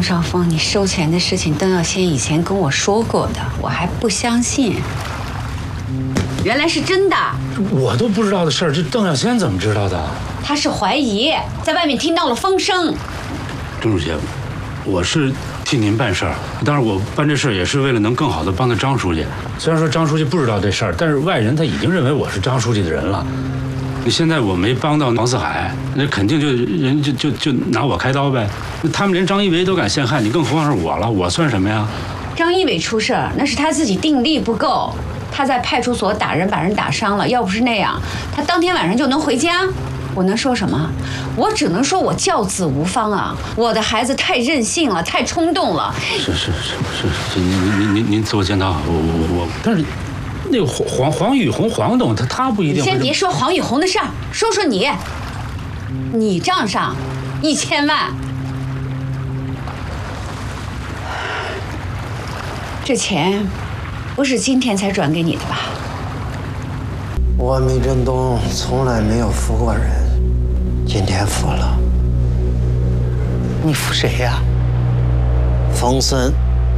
张少峰，你收钱的事情，邓耀先以前跟我说过的，我还不相信。原来是真的。 我都不知道的事儿，这邓耀先怎么知道的？ 他是怀疑，在外面听到了风声。 钟书记，我是替您办事儿，当然我办这事儿也是为了能更好的帮到张书记。虽然说张书记不知道这事儿，但是外人他已经认为我是张书记的人了。现在我没帮到黄四海，那肯定人就拿我开刀呗。他们连张一伟都敢陷害，你更何况是我了，我算什么呀？ 张一伟出事儿，那是他自己定力不够，他在派出所打人，把人打伤了。要不是那样，他当天晚上就能回家。我能说什么？我只能说我教子无方啊！我的孩子太任性了，太冲动了。 是，您自我检讨。我，但是那个黄雨红黄董他不一定。 你先别说黄雨红的事儿，说说你账上1000万，这钱不是今天才转给你的吧？ 我米振东从来没有服过人，今天服了。 你服谁呀？ 冯森。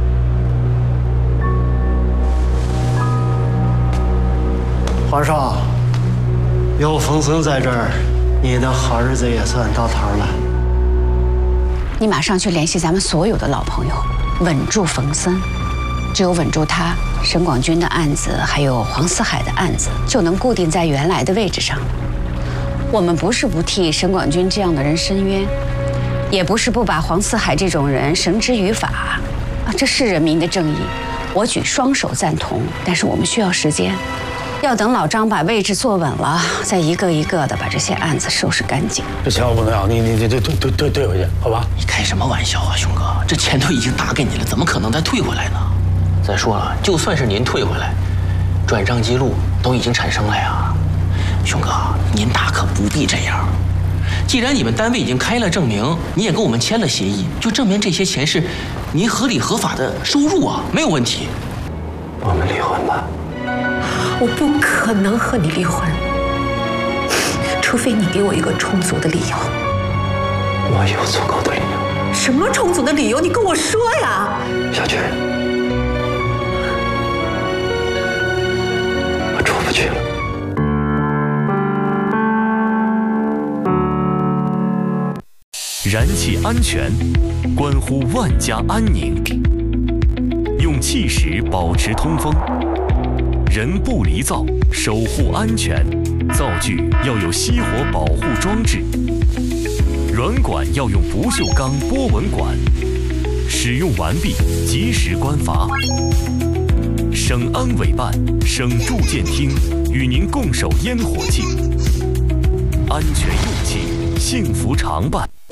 皇少，有冯森在这儿，你的好日子也算到头了。 你马上去联系咱们所有的老朋友，稳住冯森。只有稳住他，沈广军的案子还有黄四海的案子就能固定在原来的位置上。我们不是不替沈广军这样的人伸冤，也不是不把黄四海这种人绳之于法啊，这是人民的正义，我举双手赞同。但是我们需要时间，要等老张把位置坐稳了，再一个一个的把这些案子收拾干净。 这钱我不能要，你退回去，好吧？ 你开什么玩笑啊，兄哥？这钱都已经打给你了，怎么可能再退回来呢？再说了，就算是您退回来，转账记录都已经产生了呀。兄哥，您大可不必这样。既然你们单位已经开了证明，你也跟我们签了协议，就证明这些钱是您合理合法的收入啊，没有问题。 我们离婚吧。 我不可能和你离婚，除非你给我一个充足的理由。 我有足够的理由。 什么充足的理由？你跟我说呀。 小军，我出不去了。 燃气安全关乎万家安宁，用气势保持通风，人不离灶，守护安全。灶具要有熄火保护装置，软管要用不锈钢波纹管，使用完毕及时关阀。省安委办、省住建厅与您共守烟火气，安全用气，幸福常伴。